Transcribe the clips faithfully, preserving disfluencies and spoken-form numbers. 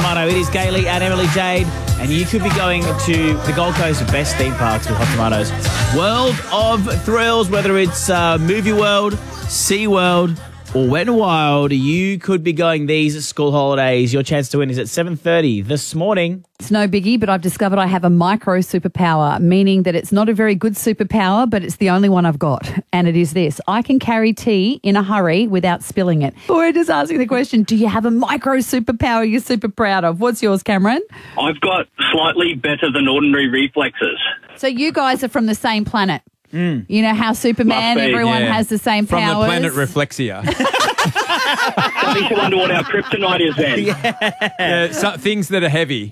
Tomato. It is Gailey and Emily Jade, and you could be going to the Gold Coast best theme parks with Hot Tomatoes. World of thrills, whether it's uh, Movie World, Sea World, or Wet n Wild, you could be going these school holidays. Your chance to win is at seven thirty this morning. It's no biggie, but I've discovered I have a micro superpower, meaning that it's not a very good superpower, but it's the only one I've got. And it is this. I can carry tea in a hurry without spilling it. But we're just asking the question, do you have a micro superpower you're super proud of? What's yours, Cameron? I've got slightly better than ordinary reflexes. So you guys are from the same planet. Mm. You know how Superman, Must be, everyone yeah. has the same From powers. the planet Reflexia. Starting to wonder what our kryptonite is then. Yeah, so, things that are heavy.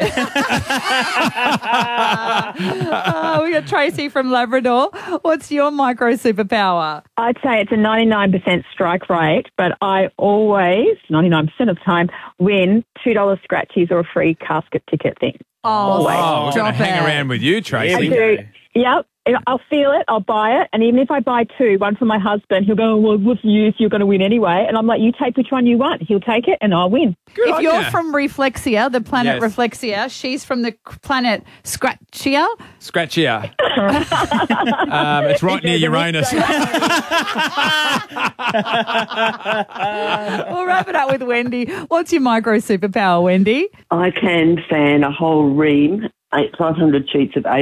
Oh, we got Tracy from Labrador. What's your micro superpower? I'd say it's a ninety-nine percent strike rate, but I always, ninety-nine percent of the time, win two dollars scratchies or a free casket ticket thing. Oh, Always. Oh, we're going drop to hang it. around with you, I Tracy. do. Yep. I'll feel it, I'll buy it, and even if I buy two, one for my husband, he'll go, well, what's the use, you're going to win anyway. And I'm like, you take which one you want. He'll take it and I'll win. Good If on you're ya. from Reflexia, the planet Yes. Reflexia, she's from the planet Scratchia. Scratchia. um, it's right near Uranus. We'll wrap it up with Wendy. What's your micro superpower, Wendy? I can fan a whole ream, eight, five hundred sheets of